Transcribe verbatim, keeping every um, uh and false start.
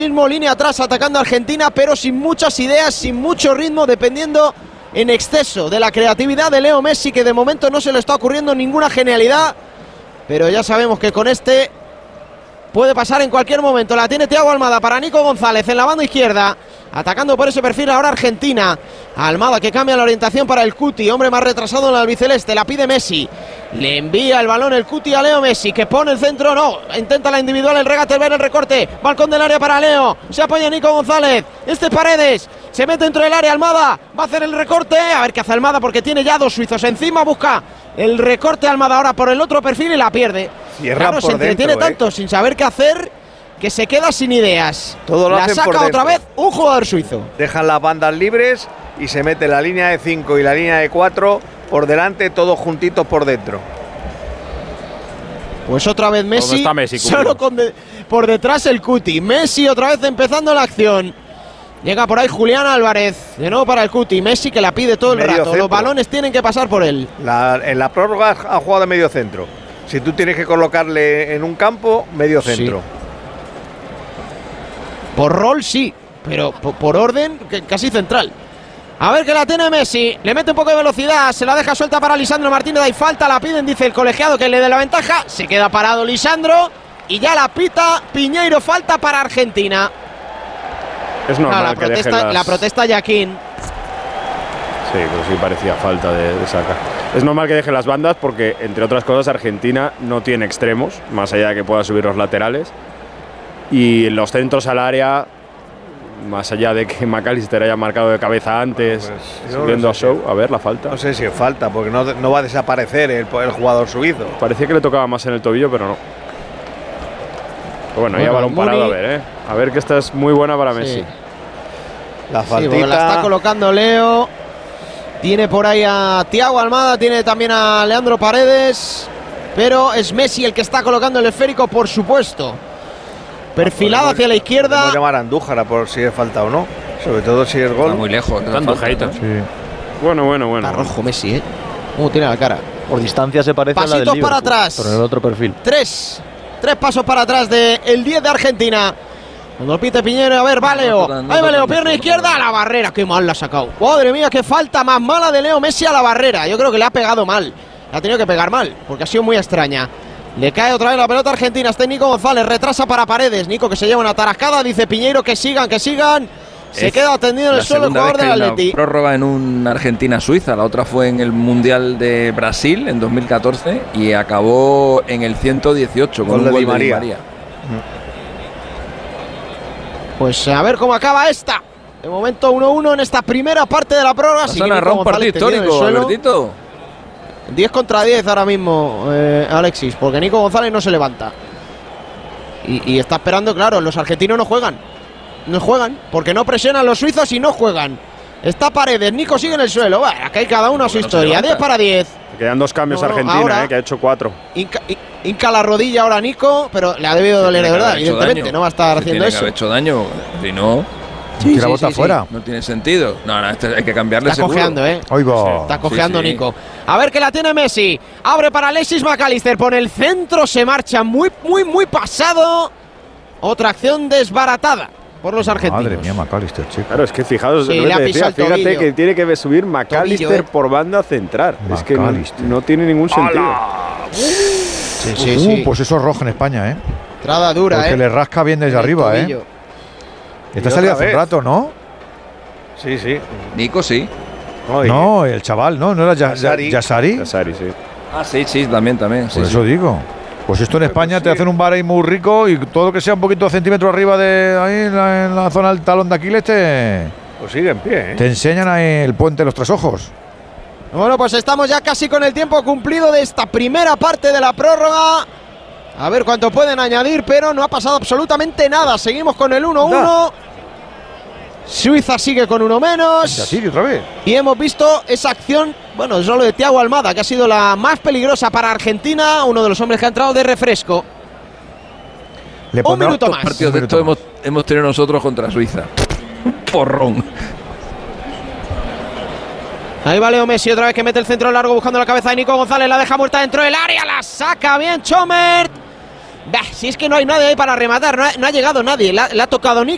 mismo línea atrás atacando a Argentina, pero sin muchas ideas, sin mucho ritmo, dependiendo en exceso de la creatividad de Leo Messi, que de momento no se le está ocurriendo ninguna genialidad, pero ya sabemos que con este puede pasar en cualquier momento. La tiene Thiago Almada para Nico González en la banda izquierda, atacando por ese perfil ahora Argentina. Almada que cambia la orientación para el Cuti, hombre más retrasado en el albiceleste, la pide Messi, le envía el balón el Cuti a Leo Messi, que pone el centro, no, intenta la individual, el regate, ver el recorte, balcón del área para Leo, se apoya Nico González, este es Paredes, se mete dentro del área, Almada va a hacer el recorte, a ver qué hace Almada porque tiene ya dos suizos encima, busca el recorte Almada ahora por el otro perfil y la pierde. Cierra claro, por se entretiene dentro, tanto eh. sin saber qué hacer, que se queda sin ideas. Todo lo la hacen saca por otra dentro. vez un jugador suizo. Dejan las bandas libres y se mete la línea de cinco y la línea de cuatro por delante, todos juntitos por dentro. Pues otra vez Messi, está Messi solo con de, por detrás el Cuti. Messi otra vez empezando la acción. Llega por ahí Julián Álvarez, de nuevo para el Cuti. Messi que la pide todo el Medio rato. centro. Los balones tienen que pasar por él. La, en la prórroga ha jugado de medio centro. Si tú tienes que colocarle en un campo, medio centro. Sí. Por rol sí, pero por, por orden que, casi central. A ver que la tiene Messi, le mete un poco de velocidad, se la deja suelta para Lisandro Martínez, hay falta, la piden, dice el colegiado que le dé la ventaja, se queda parado Lisandro y ya la pita Piñeiro, falta para Argentina. Es normal Ah, la, que protesta, dejen las... la protesta Yaquín. Sí, pero sí parecía falta de, de sacar. Es normal que deje las bandas porque, entre otras cosas, Argentina no tiene extremos, más allá de que pueda subir los laterales. Y los centros al área, más allá de que McAllister haya marcado de cabeza antes, Pues, yo subiendo no a sé Show, a ver la falta. No sé si es falta, porque no, no va a desaparecer el, el jugador suizo. Parecía que le tocaba más en el tobillo, pero no. Pero bueno, Bueno, ya balón Muni. parado, a ver, ¿eh? A ver que esta es muy buena para Messi. Sí. La Sí, porque faltita. la está colocando Leo. Tiene por ahí a Thiago Almada, tiene también a Leandro Paredes, pero es Messi el que está colocando el esférico, por supuesto. Perfilado hacia la izquierda. Podemos llamar a Andújar por si es falta o no. Sobre todo si es gol. Está muy lejos. Está Andújarito. Sí. Bueno, bueno, bueno. Está rojo Messi, ¿eh? ¿Cómo tiene la cara? Por distancia se parece a la del Pasitos para Liverpool, atrás. pero en el otro perfil. Tres. Tres pasos para atrás del diez de Argentina. Cuando pite Piñero, a ver, va Leo. Ahí va Leo, pierna izquierda a la barrera. Qué mal la ha sacado. Madre mía, qué falta más mala de Leo Messi a la barrera. Yo creo que le ha pegado mal. Le ha tenido que pegar mal, porque ha sido muy extraña. Le cae otra vez la pelota argentina. Este Nico González, retrasa para Paredes. Nico que se lleva una tarascada. Dice Piñeiro que sigan, que sigan. Se Es queda tendido en el la suelo el segunda jugador vez que del hay una Atleti. prórroga en un Argentina-Suiza. La otra fue en el Mundial de Brasil en dos mil catorce y acabó en el ciento dieciocho con Gol un de gol Di de Di María. María. Pues a ver cómo acaba esta. De momento uno uno en esta primera parte de la prórroga. ¿Vas Sigue a Nico narrar un González partido tendido en el histórico, suelo. Albertito? diez contra diez ahora mismo, eh, Alexis, porque Nico González no se levanta. Y, y está esperando, claro, los argentinos no juegan. No juegan, porque no presionan los suizos y no juegan. Está Paredes, Nico sigue en el suelo. Bueno, aquí hay cada uno a su Porque no se historia. levanta. diez para diez. Quedan dos cambios No, no, Argentina, ahora- eh, que ha hecho cuatro. Inca, in- hinca la rodilla ahora Nico, pero le ha debido doler de Tiene que verdad, haber hecho evidentemente. daño. No va a estar Se haciendo tiene eso. que haber hecho daño. Si no, Sí, Tira sí, bota sí, sí. fuera. no tiene sentido. No, no, este hay que cambiarle Está seguro. cojeando, ¿eh? Oigo. Está cojeando Sí, sí. Nico. A ver que la tiene Messi. Abre para Alexis McAllister. Por el centro se marcha muy, muy, muy pasado. Otra acción desbaratada por los argentinos. Madre mía, McAllister, chico. Claro, es que fijaos, Sí, lo que le ha te pisado decía, el fíjate tobillo. que tiene que subir McAllister Tobillo, eh. por banda central. Es que no, McAllister. no tiene ningún sentido. Sí, sí, Uh, sí. pues eso es rojo en España, ¿eh? Entrada dura, Porque ¿eh? le rasca bien desde En el arriba, ¿eh? tobillo. Esta Y salida otra hace un vez. rato, ¿no? Sí, sí. Nico sí. No, y- No, el chaval, ¿no? ¿No era Ya- Ya- Yasari. Yasari? Casari, sí. Ah, sí, sí, también, también. Sí, Por sí. eso digo. Pues esto en España te hacen un bar ahí muy rico y todo lo que sea un poquito centímetros arriba de ahí en la, en la zona del talón de Aquiles te, Pues sigue en pie, ¿eh? te enseñan ahí el puente de los tres ojos. Bueno, pues estamos ya casi con el tiempo cumplido de esta primera parte de la prórroga. A ver cuánto pueden añadir, pero no ha pasado absolutamente nada. Seguimos con el uno uno. Suiza sigue con uno menos. Yasiri otra vez. Y hemos visto esa acción, bueno, solo de Thiago Almada, que ha sido la más peligrosa para Argentina. Uno de los hombres que ha entrado de refresco. Le Un pondrá- minuto ¿Cuántos más. partidos de Un esto minuto hemos, hemos tenido nosotros contra Suiza? Porrón. Ahí va Leo Messi otra vez que mete el centro largo buscando la cabeza de Nico González. La deja muerta dentro del área. La saca bien Chomert. Bah, si es que no hay nadie ahí para rematar. No ha, no ha llegado nadie. La, le ha tocado Nico.